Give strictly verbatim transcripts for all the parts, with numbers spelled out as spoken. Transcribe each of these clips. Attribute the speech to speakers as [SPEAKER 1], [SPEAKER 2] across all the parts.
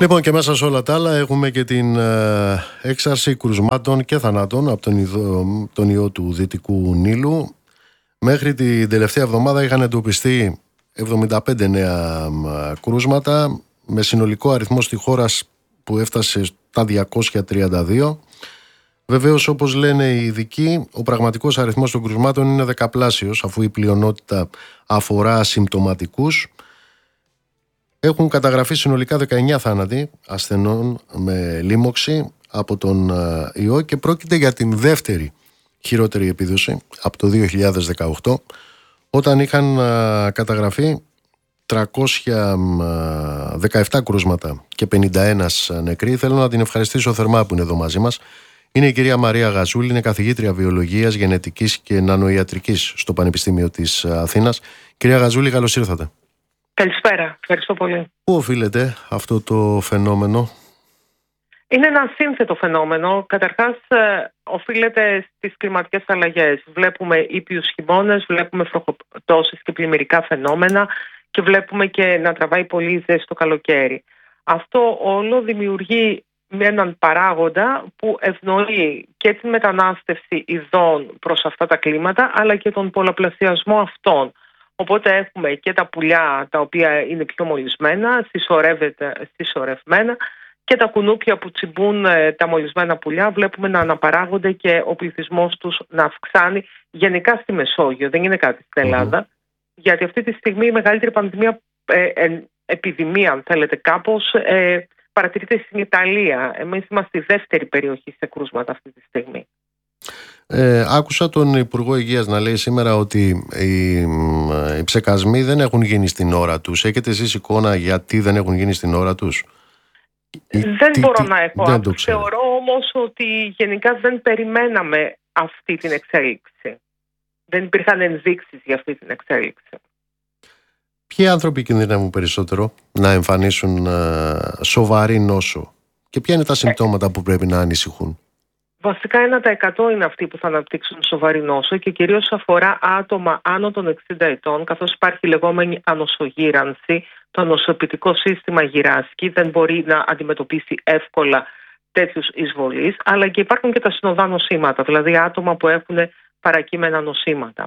[SPEAKER 1] Λοιπόν, και μέσα σε όλα τα άλλα έχουμε και την ε, έξαρση κρουσμάτων και θανάτων από τον, ιδο, τον ιό του Δυτικού Νείλου. Μέχρι την τελευταία εβδομάδα είχαν εντοπιστεί εβδομήντα πέντε νέα κρούσματα, με συνολικό αριθμό στη χώρα που έφτασε στα διακόσια τριάντα δύο. Βεβαίως, όπως λένε οι ειδικοί, ο πραγματικός αριθμός των κρουσμάτων είναι δεκαπλάσιος, αφού η πλειονότητα αφορά ασυμπτωματικούς. Έχουν καταγραφεί συνολικά δεκαεννέα θάνατοι ασθενών με λίμωξη από τον ιό και πρόκειται για την δεύτερη χειρότερη επίδοση από το δύο χιλιάδες δεκαοκτώ, όταν είχαν καταγραφεί τριακόσια δεκαεπτά κρούσματα και πενήντα ένα νεκροί. Θέλω να την ευχαριστήσω θερμά που είναι εδώ μαζί μας. Είναι η κυρία Μαρία Γαζούλη, είναι καθηγήτρια βιολογίας, γενετικής και νανοϊατρικής στο Πανεπιστήμιο της Αθήνας. Κυρία Γαζούλη, καλώς ήρθατε.
[SPEAKER 2] Καλησπέρα, ευχαριστώ πολύ.
[SPEAKER 1] Πού οφείλεται αυτό το φαινόμενο?
[SPEAKER 2] Είναι ένα σύνθετο φαινόμενο. Καταρχάς, οφείλεται στις κλιματικές αλλαγές. Βλέπουμε ήπιους χειμώνες, βλέπουμε βροχοπτώσεις και πλημμυρικά φαινόμενα και βλέπουμε και να τραβάει πολύ ζέστη το καλοκαίρι. Αυτό όλο δημιουργεί με έναν παράγοντα που ευνοεί και τη μετανάστευση ειδών προς αυτά τα κλίματα, αλλά και τον πολλαπλασιασμό αυτών. Οπότε έχουμε και τα πουλιά τα οποία είναι πιο μολυσμένα, συσσωρευμένα, και τα κουνούπια που τσιμπούν τα μολυσμένα πουλιά βλέπουμε να αναπαράγονται και ο πληθυσμός τους να αυξάνει γενικά στη Μεσόγειο. Δεν είναι κάτι στην Ελλάδα, mm-hmm. γιατί αυτή τη στιγμή η μεγαλύτερη πανδημία, ε, ε, επιδημία αν θέλετε κάπως, ε, παρατηρείται στην Ιταλία. Εμείς είμαστε η δεύτερη περιοχή σε κρούσματα αυτή τη στιγμή.
[SPEAKER 1] Ε, άκουσα τον Υπουργό Υγείας να λέει σήμερα ότι οι, οι ψεκασμοί δεν έχουν γίνει στην ώρα τους. Έχετε εσείς εικόνα γιατί δεν έχουν γίνει στην ώρα τους?
[SPEAKER 2] Δεν τι, μπορώ τι, να έχω.
[SPEAKER 1] Δεν
[SPEAKER 2] Θεωρώ όμως ότι γενικά δεν περιμέναμε αυτή την εξέλιξη. Δεν υπήρχαν ενδείξεις για αυτή την εξέλιξη.
[SPEAKER 1] Ποιοι άνθρωποι κινδυνεύουν περισσότερο να εμφανίσουν uh, σοβαρή νόσο και ποια είναι τα συμπτώματα ε, που πρέπει να ανησυχούν?
[SPEAKER 2] Βασικά ένα τοις εκατό είναι αυτοί που θα αναπτύξουν σοβαρή νόσο και κυρίως αφορά άτομα άνω των εξήντα ετών, καθώς υπάρχει λεγόμενη ανοσογύρανση. Το ανοσοποιητικό σύστημα γυράσκει, δεν μπορεί να αντιμετωπίσει εύκολα τέτοιους εισβολείς, αλλά και υπάρχουν και τα συνοδά νοσήματα, δηλαδή άτομα που έχουν παρακείμενα νοσήματα.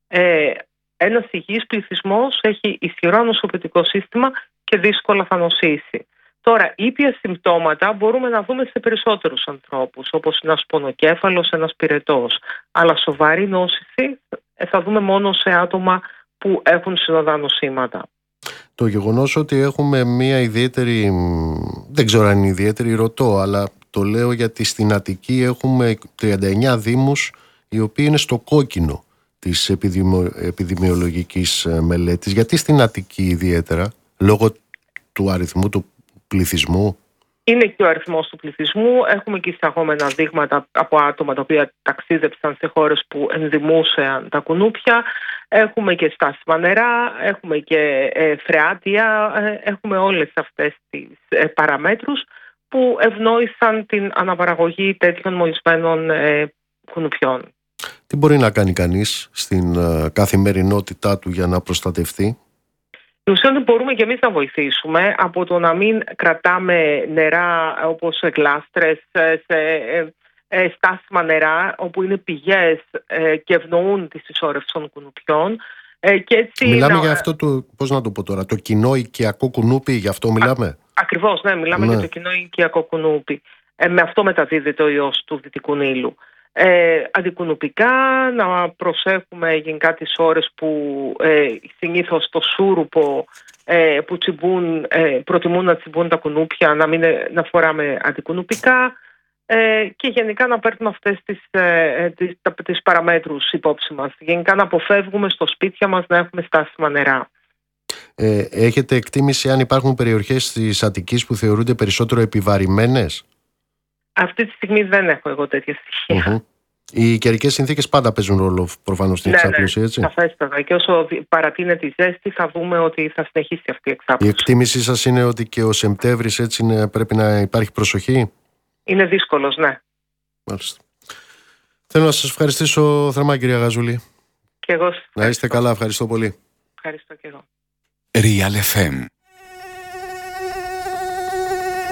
[SPEAKER 2] Ε, ένας υγιής πληθυσμός έχει ισχυρό ανοσοποιητικό σύστημα και δύσκολα θα νοσήσει. Τώρα, ήπια συμπτώματα μπορούμε να δούμε σε περισσότερους ανθρώπους, όπως ένας πονοκέφαλος, ένας πυρετός. Αλλά σοβαρή νόσηση θα δούμε μόνο σε άτομα που έχουν συνοδά νοσήματα.
[SPEAKER 1] Το γεγονός ότι έχουμε μία ιδιαίτερη, δεν ξέρω αν είναι ιδιαίτερη, ρωτώ, αλλά το λέω γιατί στην Αττική έχουμε τριάντα εννέα δήμους οι οποίοι είναι στο κόκκινο της επιδημιο, επιδημιολογικής μελέτης. Γιατί στην Αττική ιδιαίτερα, λόγω του αριθμού του πληθυσμού?
[SPEAKER 2] Είναι και ο αριθμός του πληθυσμού. Έχουμε και εισαγόμενα δείγματα από άτομα τα οποία ταξίδεψαν σε χώρες που ενδημούσαν τα κουνούπια. Έχουμε και στάσιμα νερά, έχουμε και ε, φρεάτια, ε, έχουμε όλες αυτές τις ε, παραμέτρους που ευνόησαν την αναπαραγωγή τέτοιων μολυσμένων ε, κουνουπιών.
[SPEAKER 1] Τι μπορεί να κάνει κανείς στην ε, καθημερινότητά του για να προστατευτεί?
[SPEAKER 2] Η ουσία ότι μπορούμε και εμείς να βοηθήσουμε από το να μην κρατάμε νερά όπως γλάστρες σε ε, στάσιμα νερά όπου είναι πηγές ε, και ευνοούν τη συσσόρευση των κουνουπιών. Ε, και έτσι
[SPEAKER 1] μιλάμε
[SPEAKER 2] να...
[SPEAKER 1] για αυτό το, πώς να το πω τώρα, το κοινό οικιακό κουνούπι, γι' αυτό μιλάμε? Α,
[SPEAKER 2] ακριβώς, ναι, μιλάμε ναι. για το κοινό οικιακό κουνούπι. Ε, με αυτό μεταδίδεται ο ιός του Δυτικού Νείλου. Ε, αντικουνουπικά, να προσέχουμε γενικά τις ώρες που ε, συνήθως το σούρουπο ε, που τσιμπούν, ε, προτιμούν να τσιμπούν τα κουνούπια, να, μην, να φοράμε αντικουνουπικά ε, και γενικά να παίρνουμε αυτές τις, ε, τις, τις παραμέτρους υπόψη μας. Γενικά να αποφεύγουμε στο σπίτια μας να έχουμε στάσιμα νερά.
[SPEAKER 1] Ε, έχετε εκτίμηση αν υπάρχουν περιοχές της Αττικής που θεωρούνται περισσότερο επιβαρημένες?
[SPEAKER 2] Αυτή τη στιγμή δεν έχω εγώ τέτοια στοιχεία.
[SPEAKER 1] Mm-hmm. Οι καιρικές συνθήκες πάντα παίζουν ρόλο προφανώς στην
[SPEAKER 2] ναι,
[SPEAKER 1] εξάπλωση,
[SPEAKER 2] ναι,
[SPEAKER 1] έτσι.
[SPEAKER 2] Σαφέστατα. Και όσο παρατείνεται η ζέστη θα δούμε ότι θα συνεχίσει αυτή η εξάπλωση.
[SPEAKER 1] Η εκτίμησή σας είναι ότι και ο Σεπτέμβρης έτσι είναι, πρέπει να υπάρχει προσοχή?
[SPEAKER 2] Είναι δύσκολος, ναι.
[SPEAKER 1] Μάλιστα. Θέλω να σας ευχαριστήσω θερμά, κυρία Γαζούλη.
[SPEAKER 2] Και εγώ σας
[SPEAKER 1] να είστε καλά, ευχαριστώ πολύ.
[SPEAKER 2] Ευχαριστώ και εγώ.
[SPEAKER 3] Real εφ εμ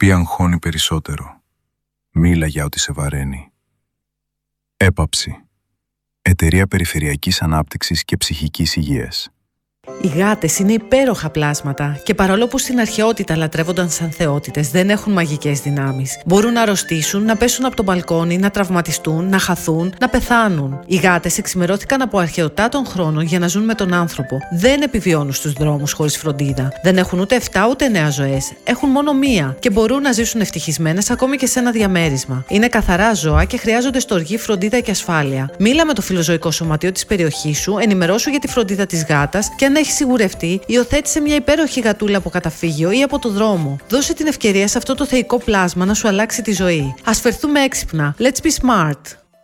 [SPEAKER 3] πει αγχώνει περισσότερο. Μίλα για ό,τι σε βαραίνει. Έπαψη. Εταιρεία Περιφερειακής Ανάπτυξης και Ψυχικής Υγείας.
[SPEAKER 4] Οι γάτες είναι υπέροχα πλάσματα και παρόλο που στην αρχαιότητα λατρεύονταν σαν θεότητες, δεν έχουν μαγικές δυνάμεις. Μπορούν να αρρωστήσουν, να πέσουν από το μπαλκόνι, να τραυματιστούν, να χαθούν, να πεθάνουν. Οι γάτες εξημερώθηκαν από αρχαιοτά των χρόνων για να ζουν με τον άνθρωπο. Δεν επιβιώνουν στους δρόμους χωρίς φροντίδα. Δεν έχουν ούτε εφτά ούτε εννέα ζωές. Έχουν μόνο μία και μπορούν να ζήσουν ευτυχισμένες ακόμη και σε ένα διαμέρισμα. Είναι καθαρά ζώα και χρειάζονται στοργή, φροντίδα και ασφάλεια. Μίλα με το φιλοζωικό σωματείο της περιοχής σου, ενημερώσου για τη φροντίδα της γάτας και αν έχει σιγουρευτεί, υιοθέτησε μια υπέροχη γατούλα από καταφύγιο ή από το δρόμο. Δώσε την ευκαιρία σε αυτό το θεϊκό πλάσμα να σου αλλάξει τη ζωή. Ας φερθούμε έξυπνα. Let's be smart.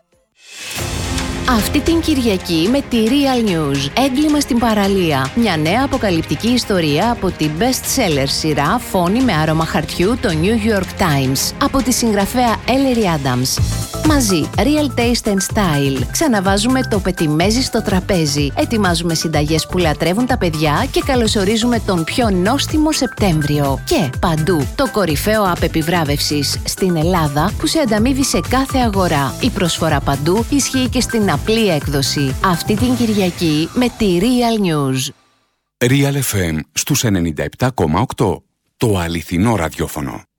[SPEAKER 5] Αυτή την Κυριακή με τη Real News. Έγκλημα στην παραλία. Μια νέα αποκαλυπτική ιστορία από την best-seller σειρά Φόνη με άρωμα χαρτιού, το New York Times. Από τη συγγραφέα Ellery Adams. Μαζί, Real Taste and Style. Ξαναβάζουμε το πετιμέζι στο τραπέζι. Ετοιμάζουμε συνταγές που λατρεύουν τα παιδιά και καλωσορίζουμε τον πιο νόστιμο Σεπτέμβριο. Και παντού, το κορυφαίο app επιβράβευσης στην Ελλάδα που σε ανταμείβει σε κάθε αγορά. Η προσφορά παντού ισχύει και στην απλή έκδοση. Αυτή την Κυριακή με τη Real News.
[SPEAKER 6] Real εφ εμ στους ενενήντα επτά κόμμα οκτώ. Το αληθινό ραδιόφωνο.